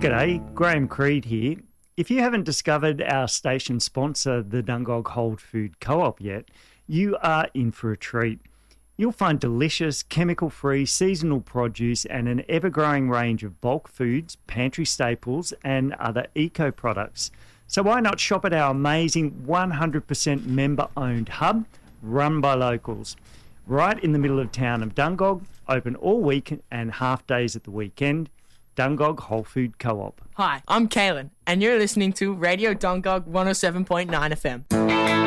G'day, Graham Creed here. If you haven't discovered our station sponsor, the Dungog Whole Food Co-op yet, you are in for a treat. You'll find delicious, chemical-free, seasonal produce and an ever-growing range of bulk foods, pantry staples and other eco-products. So why not shop at our amazing 100% member-owned hub, run by locals, right in the middle of town of Dungog, open all week and half days at the weekend. Dungog Whole Food Co-op. Hi, I'm Kaylin, and you're listening to Radio Dungog 107.9 FM.